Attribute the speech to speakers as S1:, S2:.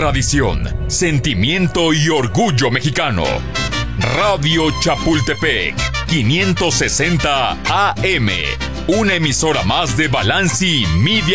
S1: tradición, sentimiento y orgullo mexicano. Radio Chapultepec, 560 AM. Una emisora más de Balanci Media.